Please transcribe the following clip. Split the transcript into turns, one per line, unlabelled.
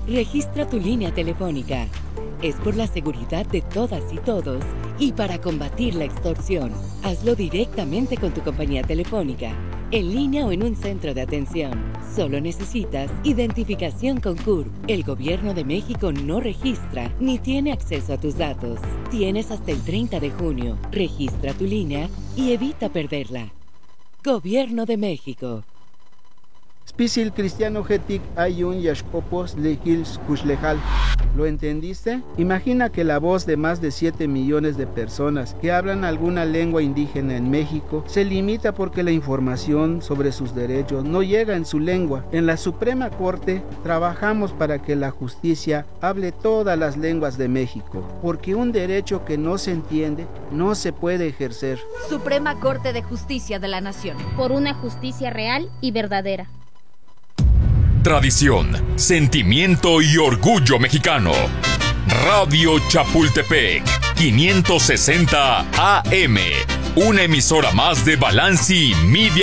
Registra tu línea telefónica. Es por la seguridad de todas y todos y para combatir la extorsión. Hazlo directamente con tu compañía telefónica, en línea o en un centro de atención. Solo necesitas identificación con CURP. El Gobierno de México no registra ni tiene acceso a tus datos. Tienes hasta el 30 de junio. Registra tu línea y evita perderla. Gobierno de México.
Spisil cristiano getik ayun yashpopos lehils kushlejal. ¿Lo entendiste? Imagina que la voz de más de 7 millones de personas que hablan alguna lengua indígena en México se limita porque la información sobre sus derechos no llega en su lengua. En la Suprema Corte trabajamos para que la justicia hable todas las lenguas de México, porque un derecho que no se entiende no se puede ejercer.
Suprema Corte de Justicia de la Nación.
Por una justicia real y verdadera.
Tradición, sentimiento y orgullo mexicano. Radio Chapultepec, 560 AM. Una emisora más de Balanci Media.